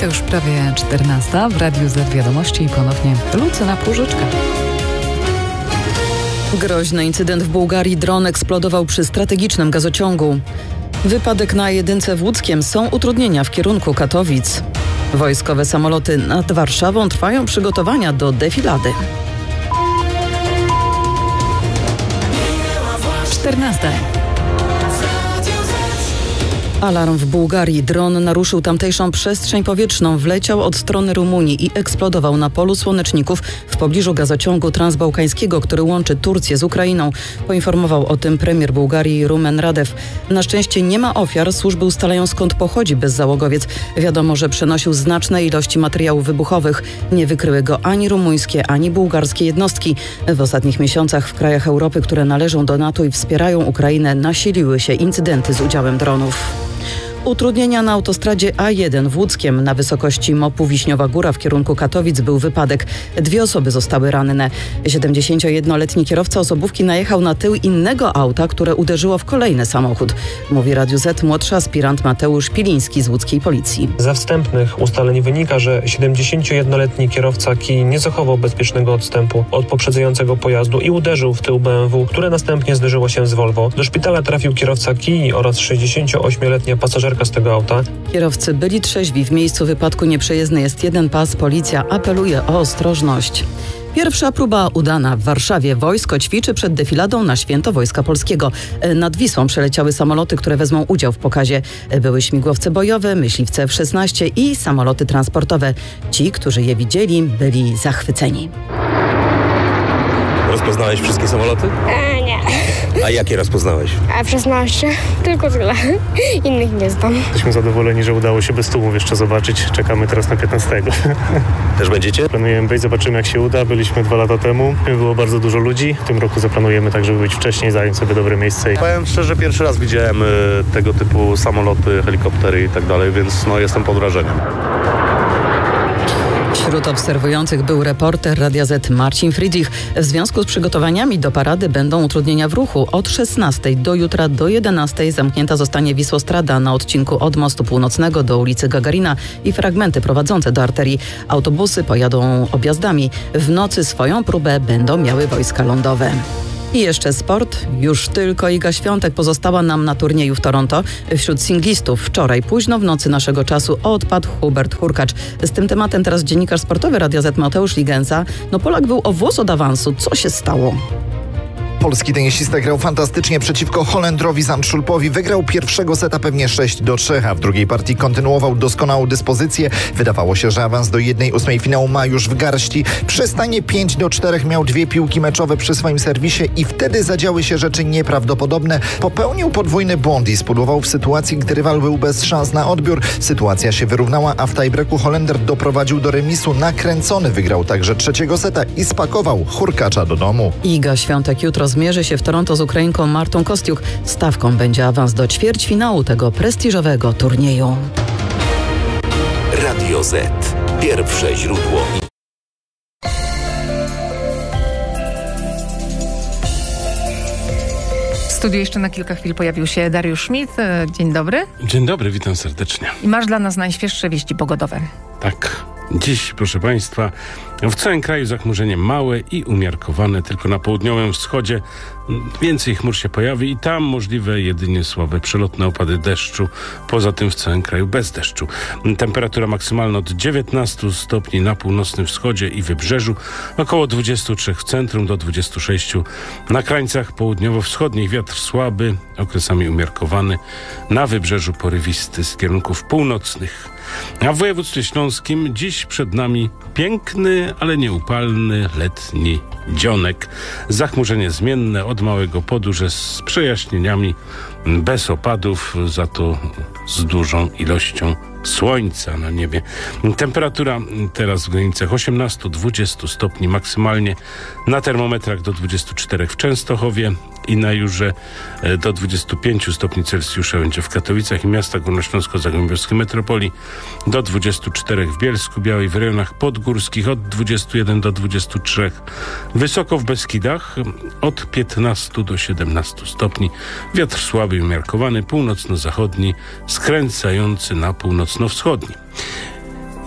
To już prawie 14 w Radiu Z Wiadomości i ponownie Lucyna Płużyczka. Groźny incydent w Bułgarii. Dron eksplodował przy strategicznym gazociągu. Wypadek na jedynce w Łódzkiem. Są utrudnienia w kierunku Katowic. Wojskowe samoloty nad Warszawą. Trwają przygotowania do defilady. 14. Alarm w Bułgarii. Dron naruszył tamtejszą przestrzeń powietrzną, wleciał od strony Rumunii i eksplodował na polu słoneczników w pobliżu gazociągu transbałkańskiego, który łączy Turcję z Ukrainą. Poinformował o tym premier Bułgarii Rumen Radev. Na szczęście nie ma ofiar. Służby ustalają, skąd pochodzi bezzałogowiec. Wiadomo, że przenosił znaczne ilości materiałów wybuchowych. Nie wykryły go ani rumuńskie, ani bułgarskie jednostki. W ostatnich miesiącach w krajach Europy, które należą do NATO i wspierają Ukrainę, nasiliły się incydenty z udziałem dronów. Utrudnienia na autostradzie A1 w Łódzkiem. Na wysokości MOP-u Wiśniowa Góra w kierunku Katowic był wypadek. 2 osoby zostały ranne. 71-letni kierowca osobówki najechał na tył innego auta, które uderzyło w kolejny samochód. Mówi Radiu Z młodszy aspirant Mateusz Piliński z łódzkiej policji. Ze wstępnych ustaleń wynika, że 71-letni kierowca Kii nie zachował bezpiecznego odstępu od poprzedzającego pojazdu i uderzył w tył BMW, które następnie zderzyło się z Volvo. Do szpitala trafił kierowca Kii oraz 68-letnia pasażerka z tego auta. Kierowcy byli trzeźwi. W miejscu wypadku nieprzejezdny jest jeden pas. Policja apeluje o ostrożność. Pierwsza próba udana. W Warszawie wojsko ćwiczy przed defiladą na Święto Wojska Polskiego. Nad Wisłą przeleciały samoloty, które wezmą udział w pokazie. Były śmigłowce bojowe, myśliwce F-16 i samoloty transportowe. Ci, którzy je widzieli, byli zachwyceni. Rozpoznałeś wszystkie samoloty? Nie. A jakie rozpoznałeś? F-16. Tylko tyle. Innych nie znam. Jesteśmy zadowoleni, że udało się bez tłumów jeszcze zobaczyć. Czekamy teraz na 15. Też będziecie? Planujemy być, zobaczymy jak się uda. Byliśmy 2 lata temu. Było bardzo dużo ludzi. W tym roku zaplanujemy tak, żeby być wcześniej, zająć sobie dobre miejsce. Powiem szczerze, pierwszy raz widziałem tego typu samoloty, helikoptery i tak dalej, więc jestem pod wrażeniem. Wśród obserwujących był reporter Radia Z Marcin Friedrich. W związku z przygotowaniami do parady będą utrudnienia w ruchu. Od 16 do jutra do 11 zamknięta zostanie Wisłostrada na odcinku od Mostu Północnego do ulicy Gagarina i fragmenty prowadzące do arterii. Autobusy pojadą objazdami. W nocy swoją próbę będą miały wojska lądowe. I jeszcze sport. Już tylko Iga Świątek pozostała nam na turnieju w Toronto. Wśród singlistów wczoraj późno w nocy naszego czasu odpadł Hubert Hurkacz. Z tym tematem teraz dziennikarz sportowy Radia Z Mateusz Ligenza. Polak był o włos od awansu. Co się stało? Polski tenisista grał fantastycznie przeciwko Holendrowi Zandschulpowi. Wygrał pierwszego seta pewnie 6-3, a w drugiej partii kontynuował doskonałą dyspozycję. Wydawało się, że awans do 1/8 finału ma już w garści. Przy stanie 5-4 miał 2 piłki meczowe przy swoim serwisie i wtedy zadziały się rzeczy nieprawdopodobne. Popełnił podwójny błąd i spudłował w sytuacji, gdy rywal był bez szans na odbiór. Sytuacja się wyrównała, a w tiebreaku Holender doprowadził do remisu. Nakręcony wygrał także trzeciego seta i spakował Hurkacza do domu. Iga Świątek jutro zmierzy się w Toronto z Ukrainką Martą Kostiuk. Stawką będzie awans do ćwierćfinału tego prestiżowego turnieju. Radio Z. Pierwsze źródło. W studiu jeszcze na kilka chwil pojawił się Dariusz Schmidt. Dzień dobry. Dzień dobry, witam serdecznie. I masz dla nas najświeższe wieści pogodowe. Tak. Dziś, proszę Państwa, w całym kraju zachmurzenie małe i umiarkowane. Tylko na południowym wschodzie więcej chmur się pojawi i tam możliwe jedynie słabe przelotne opady deszczu. Poza tym w całym kraju bez deszczu. Temperatura maksymalna od 19 stopni na północnym wschodzie i wybrzeżu, około 23 w centrum do 26 na krańcach południowo-wschodnich. Wiatr słaby, okresami umiarkowany. Na wybrzeżu porywisty z kierunków północnych. A w województwie śląskim dziś przed nami piękny, ale nieupalny letni dzionek. Zachmurzenie zmienne od małego podurze z przejaśnieniami, bez opadów, za to z dużą ilością słońca na niebie. Temperatura teraz w granicach 18-20 stopni maksymalnie, na termometrach do 24 w Częstochowie i na Jurze do 25 stopni Celsjusza będzie w Katowicach i miastach górnośląsko-zagłębiowskiej metropolii, do 24 w Bielsku Białej, w rejonach podgórskich od 21 do 23, wysoko w Beskidach od 15 do 17 stopni, wiatr słaby i umiarkowany, północno-zachodni, skręcający na północno-wschodni.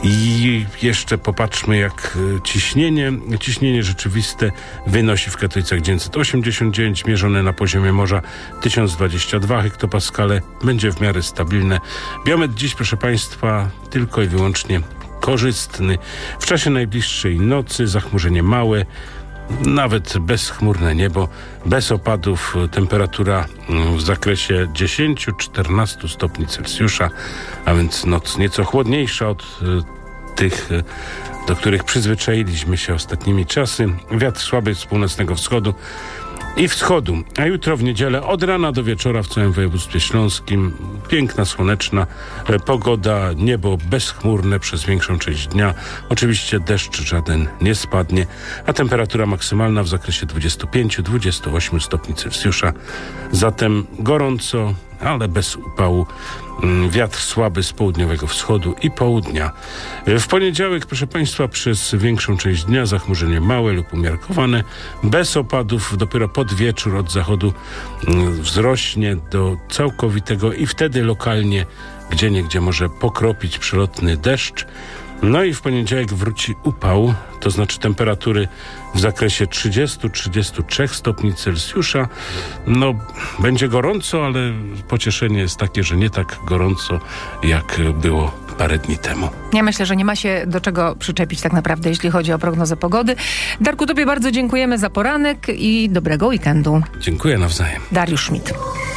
I jeszcze popatrzmy, jak ciśnienie rzeczywiste wynosi w Katowicach 989, mierzone na poziomie morza 1022 hektopaskale, będzie w miarę stabilne. Biometr dziś, proszę Państwa, tylko i wyłącznie korzystny. W czasie najbliższej nocy zachmurzenie małe, nawet bezchmurne niebo, bez opadów, temperatura w zakresie 10-14 stopni Celsjusza, a więc noc nieco chłodniejsza od tych, do których przyzwyczailiśmy się ostatnimi czasy. Wiatr słaby z północnego wschodu i wschodu. A jutro w niedzielę od rana do wieczora w całym województwie śląskim piękna, słoneczna pogoda, niebo bezchmurne przez większą część dnia. Oczywiście deszcz żaden nie spadnie, a temperatura maksymalna w zakresie 25-28 stopni Celsjusza. Zatem gorąco, ale bez upału. Wiatr słaby z południowego wschodu i południa. W poniedziałek, proszę Państwa, przez większą część dnia zachmurzenie małe lub umiarkowane, bez opadów. Dopiero pod wieczór od zachodu wzrośnie do całkowitego i wtedy lokalnie gdzieniegdzie może pokropić przelotny deszcz. No i w poniedziałek wróci upał, to znaczy temperatury w zakresie 30-33 stopni Celsjusza. No, będzie gorąco, ale pocieszenie jest takie, że nie tak gorąco, jak było parę dni temu. Ja myślę, że nie ma się do czego przyczepić tak naprawdę, jeśli chodzi o prognozę pogody. Darku, tobie bardzo dziękujemy za poranek i dobrego weekendu. Dziękuję nawzajem. Dariusz Schmidt.